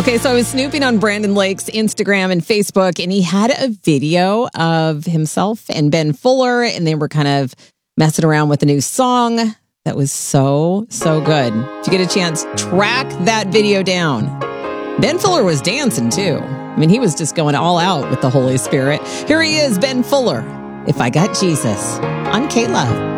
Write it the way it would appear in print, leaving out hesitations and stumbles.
Okay, so I was snooping on Brandon Lake's Instagram and Facebook, and he had a video of himself and Ben Fuller, and they were kind of messing around with a new song that was so good. If you get a chance, track that video down. Ben Fuller was dancing too. I mean, he was just going all out with the Holy Spirit. Here he is, Ben Fuller, If I Got Jesus, on K-Love.